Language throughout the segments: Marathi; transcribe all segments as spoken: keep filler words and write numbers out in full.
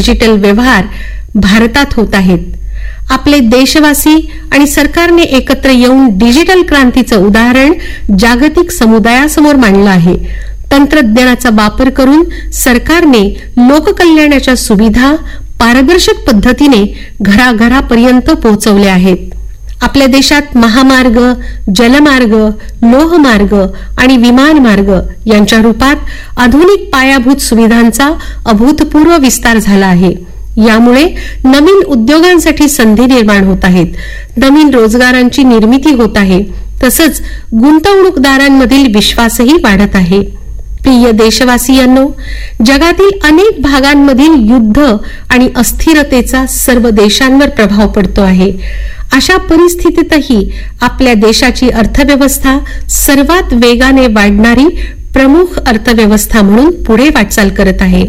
डिजिटल व्यवहार भारतात होत आहेत. आपले देशवासी आणि सरकारने एकत्र येऊन डिजिटल क्रांतीचं उदाहरण जागतिक समुदायासमोर मांडलं आहे. तंत्रज्ञानाचा वापर करून सरकारने लोककल्याणाच्या सुविधा पारदर्शक पद्धतीने घराघरापर्यंत पोहोचवल्या आहेत. आपल्या देशात महामार्ग, जलमार्ग, लोहमार्ग आणि विमानमार्ग यांच्या रूपात आधुनिक पायाभूत सुविधांचा अभूतपूर्व विस्तार झाला आहे. यामुळे नवीन उद्योगांसाठी संधी निर्माण होत आहेत, नवीन रोजगारांची निर्मिती होत आहे, तसंच गुंतवणूकदारांमधील विश्वासही वाढत आहे. प्रिय देशवासियांनो, जगातील अनेक भागांमधील युद्ध आणि अस्थिरतेचा सर्व देशांवर प्रभाव पडतो आहे. अशा परिस्थितीतही आपल्या देशाची अर्थव्यवस्था सर्वात वेगाने वाढणारी प्रमुख अर्थव्यवस्था म्हणून पुढे वाटचाल करत आहे.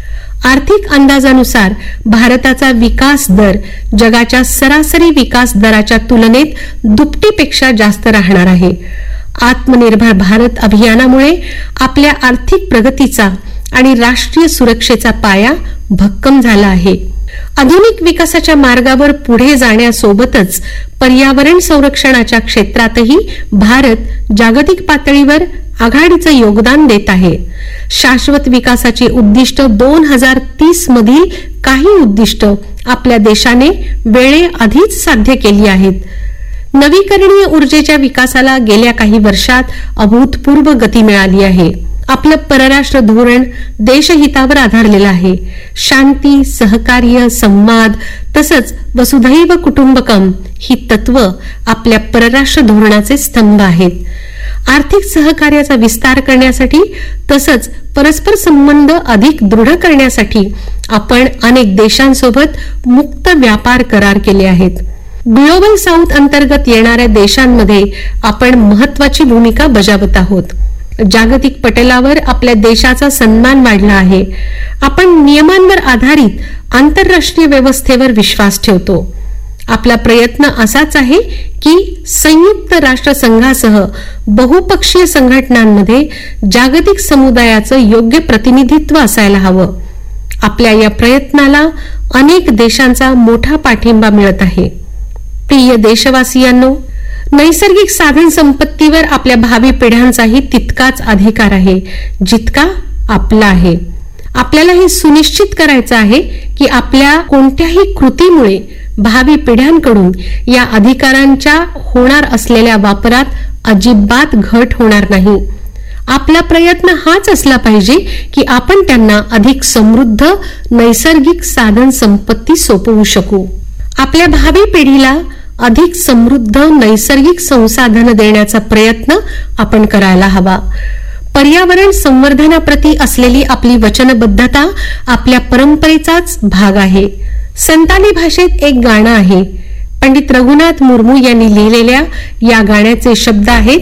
आर्थिक अंदाजानुसार भारताचा विकास दर जगाच्या सरासरी विकास दराच्या तुलनेत दुपटीपेक्षा जास्त राहणार आहे. आत्मनिर्भर भारत अभियानामुळे आपल्या आर्थिक प्रगतीचा आणि राष्ट्रीय सुरक्षेचा पाया भक्कम झाला आहे. आधुनिक विकासाच्या मार्गावर पुढे जाण्यासोबतच पर्यावरण संरक्षणाच्या क्षेत्रातही भारत जागतिक पातळीवर आघाडीचं योगदान देत आहे. शाश्वत विकासाची उद्दिष्ट दोन हजार तीस मधील काही उद्दिष्ट आपल्या देशाने वेळेआधीच साध्य केली आहेत. नवीकरणीय ऊर्जेच्या विकासाला गेल्या काही वर्षात अभूतपूर्व गती मिळाली आहे. आपलं परराष्ट्र धोरण देशहितावर आधारलेलं आहे. शांती, सहकार्य, संवाद तसंच वसुधैव कुटुंबकम ही तत्व आपल्या परराष्ट्र धोरणाचे स्तंभ आहेत. आर्थिक सहकार्याचा विस्तार करण्यासाठी तसंच परस्पर संबंध अधिक दृढ करण्यासाठी आपण अनेक देशांसोबत मुक्त व्यापार करार केले आहेत. ग्लोबल साऊथ अंतर्गत येणाऱ्या देशांमध्ये आपण महत्वाची भूमिका बजावत आहोत. जागतिक पटलावर आपल्या देशाचा सन्मान वाढला आहे. आपण नियमांवर आधारित आंतरराष्ट्रीय व्यवस्थेवर विश्वास ठेवतो. आपला प्रयत्न असाच आहे की संयुक्त राष्ट्र संघासह बहुपक्षीय संघटनांमध्ये जागतिक समुदायाचं योग्य प्रतिनिधित्व असायला हवं. आपल्या या प्रयत्नाला अनेक देशांचा मोठा पाठिंबा मिळत आहे. प्रिय देशवासियांनो, नैसर्गिक साधन संपत्तीवर आपल्या भावी पिढ्यांचाही तितकाच अधिकार आहे जितका आपला आहे. आपल्याला हे सुनिश्चित करायचं आहे की आपल्या कोणत्याही कृतीमुळे भावी पिढ्यांकडून या अधिकारांच्या होणार असलेल्या वापरात अजिबात घट होणार नाही. आपला प्रयत्न हाच असला पाहिजे की आपण त्यांना अधिक समृद्ध नैसर्गिक साधन संपत्ती सोपवू शकू. आपल्या भावी पिढीला अधिक समृद्ध नैसर्गिक संसाधन देण्याचा प्रयत्न आपण करायला हवा. पर्यावरण संवर्धनाप्रती असलेली आपली वचनबद्धता आपल्या परंपरेचाच भाग आहे. संताली भाषेत एक गाणं आहे. पंडित रघुनाथ मुर्मू यांनी लिहिलेल्या या गाण्याचे शब्द आहेत,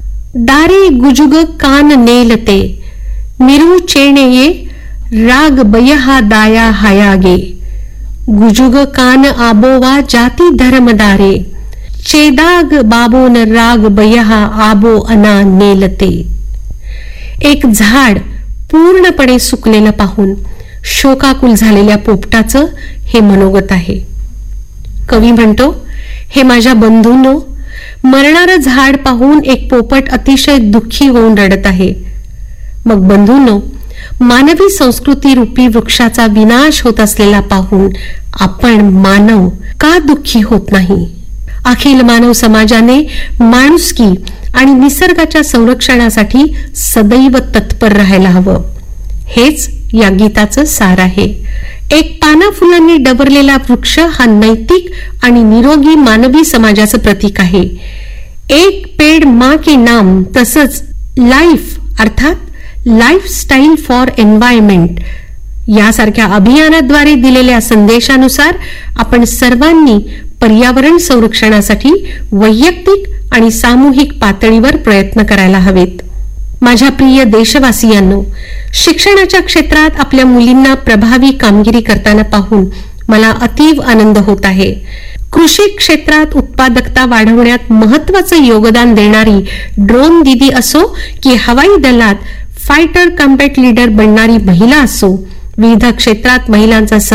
दारे गुजुग कान नेलते मिरू चेणे राग बयहा दाया हायागे गुजुग कान आबोवा जाती धर्मदारे चेदाग बाबोन राग बयहा आबो अना नेलते. एक झाड पूर्णपणे सुकलेलं पाहून शोकाकुल झालेल्या पोपटाचं हे मनोगत आहे. कवी म्हणतो, हे माझ्या बंधूंनो, मरणारं झाड पाहून एक पोपट अतिशय दुःखी होऊन रडत आहे. मग बंधूंनो, मानवी संस्कृती रूपी वृक्षाचा विनाश होत असलेला पाहून आपण मानव का दुःखी होत नाही? अखिल मानव समाजाने माणुसकी आणि निसर्गाच्या संरक्षणासाठी सदैव तत्पर राहायला हवं. हेच या गीताचं सार आहे. एक पाना फुलांनी डबरलेला वृक्ष हा नैतिक आणि निरोगी मानवी समाजाचं प्रतीक आहे. एक पेड माँ के नाम तसंच लाईफ अर्थात लाईफस्टाईल फॉर एन्व्हायरमेंट यासारख्या अभियानाद्वारे दिलेल्या संदेशानुसार आपण सर्वांनी पर्यावरण संरक्षणासाठी वैयक्तिक आणि सामूहिक पातळीवर प्रयत्न करायला हवेत. माझ्या प्रिय देशवासियांनो, शिक्षणाच्या क्षेत्रात आपल्या मुलींना प्रभावी कामगिरी करताना पाहून मला अतीव आनंद होत आहे. कृषी क्षेत्रात उत्पादकता वाढवण्यात महत्वाचं योगदान देणारी ड्रोन दीदी असो की हवाई दलात फायटर कॉम्बॅट लीडर बनणारी महिला असो, विविध क्षेत्रात महिलांचा